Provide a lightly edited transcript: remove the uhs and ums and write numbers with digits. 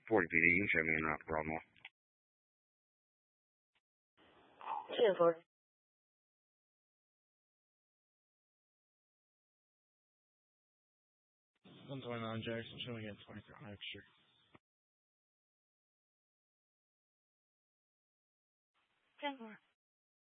40 PD. You can check me in out, Broadmoor. 1040. 129 Jackson, showing at 23 High Street. 10-4.